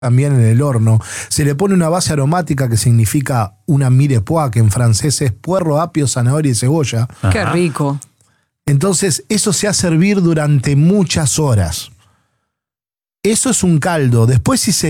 también en el horno. Se le pone una base aromática que significa una mirepoix, que en francés es puerro, apio, zanahoria y cebolla. Qué rico. Entonces, eso se hace hervir durante muchas horas. Eso es un caldo. Después, si se